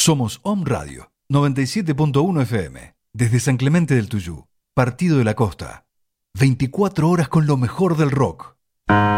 Somos Om Radio 97.1 FM, desde San Clemente del Tuyú, Partido de la Costa. 24 horas con lo mejor del rock.